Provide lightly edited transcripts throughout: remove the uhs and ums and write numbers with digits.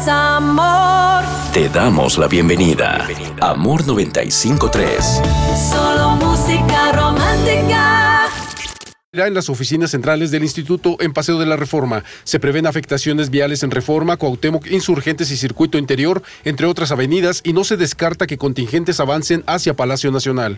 es amor. Te damos la bienvenida. Amor 95.3. Solo música romántica. En las oficinas centrales del Instituto en Paseo de la Reforma. Se prevén afectaciones viales en Reforma, Cuauhtémoc, Insurgentes y Circuito Interior, entre otras avenidas, y no se descarta que contingentes avancen hacia Palacio Nacional.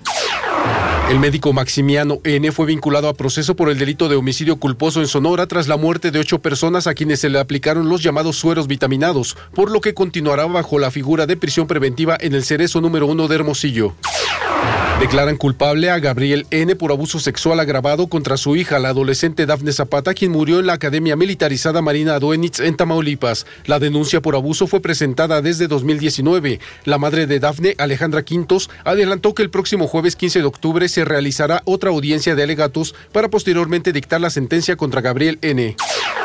El médico Maximiano N. fue vinculado a proceso por el delito de homicidio culposo en Sonora tras la muerte de 8 personas a quienes se le aplicaron los llamados sueros vitaminados, por lo que continuará bajo la figura de prisión preventiva en el Cerezo número 1 de Hermosillo. Declaran culpable a Gabriel N. por abuso sexual agravado contra su hija, la adolescente Dafne Zapata, quien murió en la Academia Militarizada Marina Adoenitz en Tamaulipas. La denuncia por abuso fue presentada desde 2019. La madre de Dafne, Alejandra Quintos, adelantó que el próximo jueves 15 de octubre se realizará otra audiencia de alegatos para posteriormente dictar la sentencia contra Gabriel N.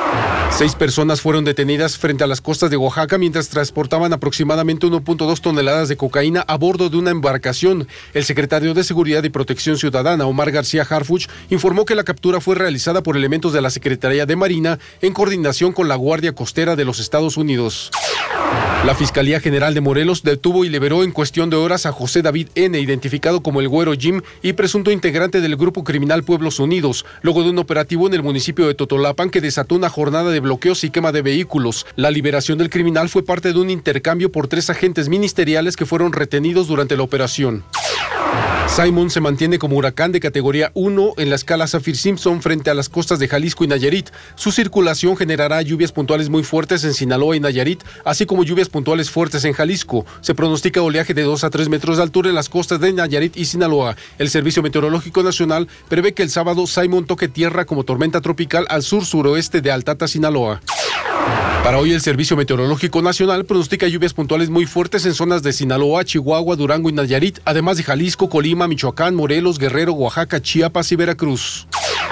6 personas fueron detenidas frente a las costas de Oaxaca mientras transportaban aproximadamente 1.2 toneladas de cocaína a bordo de una embarcación. El secretario de Seguridad y Protección Ciudadana, Omar García Harfuch, informó que la captura fue realizada por elementos de la Secretaría de Marina en coordinación con la Guardia Costera de los Estados Unidos. La Fiscalía General de Morelos detuvo y liberó en cuestión de horas a José David N., identificado como el Güero Jim y presunto integrante del grupo criminal Pueblos Unidos, luego de un operativo en el municipio de Totolapan que desató una jornada de bloqueos y quema de vehículos. La liberación del criminal fue parte de un intercambio por 3 agentes ministeriales que fueron retenidos durante la operación. Simon se mantiene como huracán de categoría 1 en la escala Saffir-Simpson frente a las costas de Jalisco y Nayarit. Su circulación generará lluvias puntuales muy fuertes en Sinaloa y Nayarit, así como lluvias puntuales fuertes en Jalisco. Se pronostica oleaje de 2 a 3 metros de altura en las costas de Nayarit y Sinaloa. El Servicio Meteorológico Nacional prevé que el sábado Simon toque tierra como tormenta tropical al sur-suroeste de Altata, Sinaloa. Para hoy el Servicio Meteorológico Nacional pronostica lluvias puntuales muy fuertes en zonas de Sinaloa, Chihuahua, Durango y Nayarit, además de Jalisco, Colima, Michoacán, Morelos, Guerrero, Oaxaca, Chiapas y Veracruz.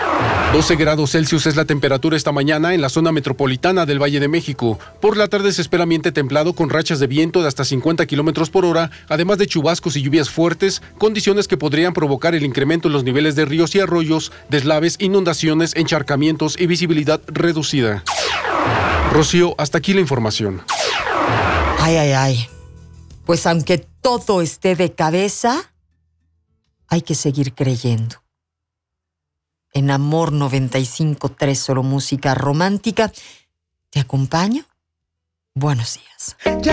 12 grados Celsius es la temperatura esta mañana en la zona metropolitana del Valle de México. Por la tarde se espera ambiente templado con rachas de viento de hasta 50 kilómetros por hora, además de chubascos y lluvias fuertes, condiciones que podrían provocar el incremento en los niveles de ríos y arroyos, deslaves, inundaciones, encharcamientos y visibilidad reducida. Rocío, hasta aquí la información. Ay. Pues aunque todo esté de cabeza, hay que seguir creyendo. En Amor 95.3, solo música romántica. ¿Te acompaño? Buenos días.